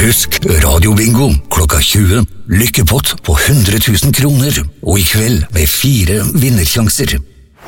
Husk radiobingo klokka 20. Lykkepott på 100 000 kroner. Og i kveld med 4 vinnersjanser.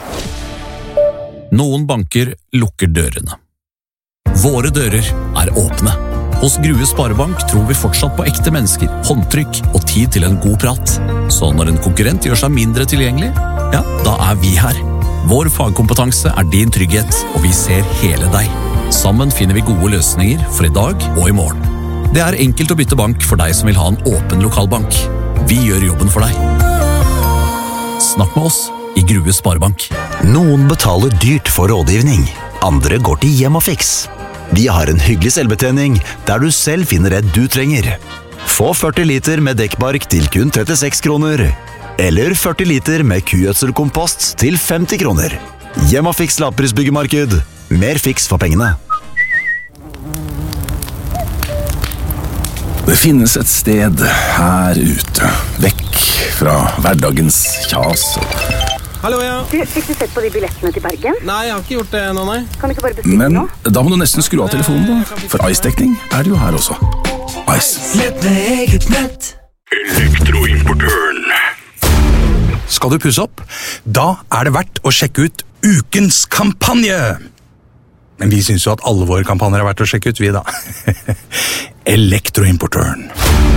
Noen banker lukker dørene. Våre dører er åpne. Hos Grue Sparebank tror vi fortsatt på ekte mennesker, håndtrykk og tid til en god prat. Så når en konkurrent gjør seg mindre tilgjengelig, ja, da er vi her. Vår fagkompetanse er din trygghet, og vi ser hele deg. Sammen finner vi gode løsninger for i dag og i morgen. Det er enkelt å bytte bank for deg som vil ha en åpen lokalbank. Vi gjør jobben for deg. Snakk med oss i Grue Sparebank. Noen betaler dyrt for rådgivning. Andre går til Hjem og Fiks. Vi har en hyggelig selvbetjening der du selv finner det du trenger. Få 40 liter med dekkbark til kun 36 kroner. Eller 40 liter med kugjødselkompost til 50 kroner. Hjem og Fiks lavprisbyggemarked. Mer fiks for pengene. Det finnes et sted her ute, vekk fra hverdagens kjas. Hallo, ja. Fikk du sett på de billettene til Bergen? Nei, jeg har ikke gjort det ennå, nei. Kan du ikke bare bestille Men nå? da må du nesten skru av telefonen da, for Ice-dekning er det jo her også. Ice. Slett med eget nett. Elektroimportøren. Skal du pusse opp? Da er det verdt å sjekke ut ukens kampanje. Men vi synes jo at alle våre kampanjer er verdt å sjekke ut, vi da. Elektroimportøren.